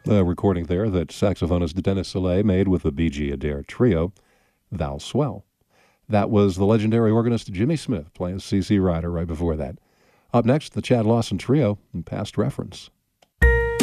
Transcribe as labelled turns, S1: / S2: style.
S1: A recording there that saxophonist Dennis Soleil made with the B.G. Adair Trio, Thou Swell. That was the legendary organist Jimmy Smith playing C.C. Ryder right before that. Up next, the Chad Lawson Trio and Past Reference.